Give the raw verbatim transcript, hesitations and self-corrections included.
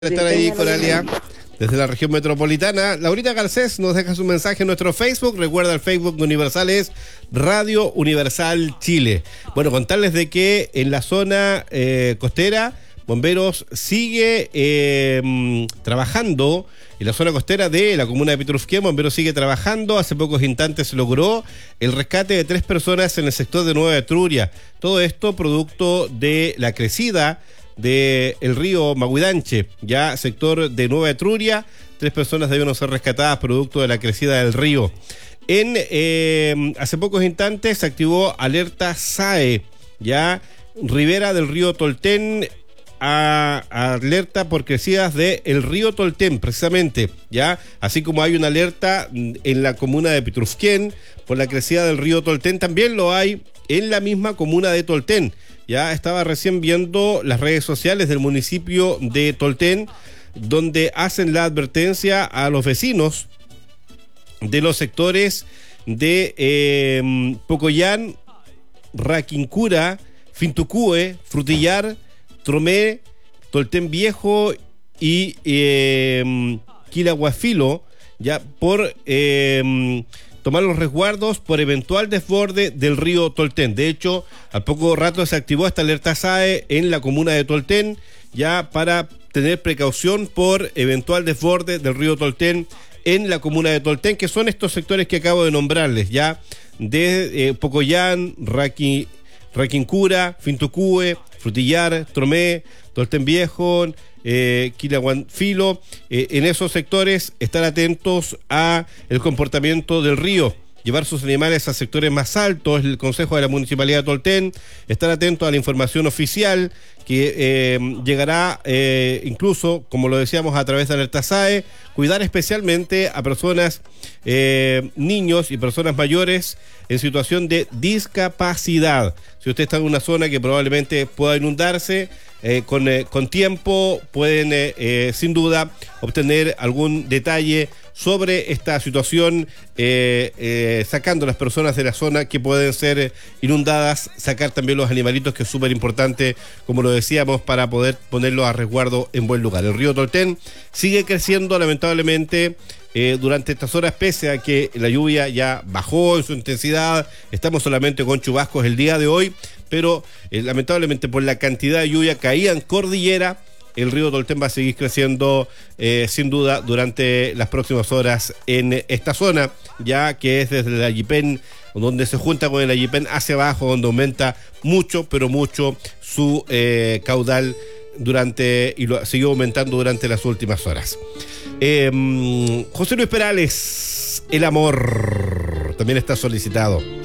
Estar ahí, Coralia, desde la región metropolitana. Laurita Garcés nos deja su mensaje en nuestro Facebook. Recuerda, el Facebook de Universal es Radio Universal Chile. Bueno, contarles de que en la zona eh, costera, Bomberos sigue eh, trabajando. En la zona costera de la comuna de Pitrufquén, Bomberos sigue trabajando. Hace pocos instantes se logró el rescate de tres personas en el sector de Nueva Etruria. Todo esto producto de la crecida del río Maguidanche, ya sector de Nueva Etruria. Tres personas deben ser rescatadas producto de la crecida del río. En eh, hace pocos instantes se activó alerta S A E, ya ribera del río Tolten, a, a alerta por crecidas del río Tolten, precisamente, ya, así como hay una alerta en la comuna de Pitrufquén por la crecida del río Tolten, también lo hay en la misma comuna de Tolten. Ya estaba recién viendo las redes sociales del municipio de Tolten, donde hacen la advertencia a los vecinos de los sectores de eh, Pocoyán, Raquincura, Fintucúe, Frutillar, Tromé, Tolten Viejo y eh, Quilahuafilo, ya por eh, tomar los resguardos por eventual desborde del río Tolten. De hecho, al poco rato se activó esta alerta S A E en la comuna de Tolten, ya para tener precaución por eventual desborde del río Tolten en la comuna de Tolten, que son estos sectores que acabo de nombrarles, ya de eh, Pocoyán, Raqui, Raquincura, Fintucúe, Frutillar, Tromé, Tolten Viejo, eh, Quilahuafilo. Eh, en esos sectores estar atentos a el comportamiento del río, llevar sus animales a sectores más altos. El Consejo de la Municipalidad de Tolten, estar atento a la información oficial que eh, llegará eh, incluso, como lo decíamos, a través de alerta S A E, cuidar especialmente a personas, eh, niños y personas mayores en situación de discapacidad. Si usted está en una zona que probablemente pueda inundarse, eh, con, eh, con tiempo pueden eh, eh, sin duda obtener algún detalle sobre esta situación, eh, eh, sacando a las personas de la zona que pueden ser inundadas, sacar también los animalitos, que es súper importante, como lo decíamos, para poder ponerlos a resguardo en buen lugar. El río Tolten sigue creciendo, lamentablemente, eh, durante estas horas, pese a que la lluvia ya bajó en su intensidad. Estamos solamente con chubascos el día de hoy, pero eh, lamentablemente por la cantidad de lluvia caída en cordillera, el río Tolten va a seguir creciendo eh, sin duda durante las próximas horas en esta zona, ya que es desde el Ayipén, donde se junta con el Ayipén hacia abajo, donde aumenta mucho, pero mucho su eh, caudal durante, y lo siguió aumentando durante las últimas horas. Eh, José Luis Perales, el amor también está solicitado.